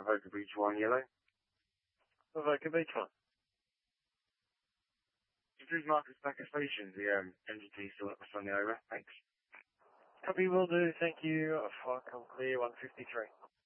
Avoca Beach 1 Yellow. Avoca Beach 1. Please Marcus Becker Station, the MGT still up for Sunday over. Thanks. Copy, will do. Thank you. Flight clear 153.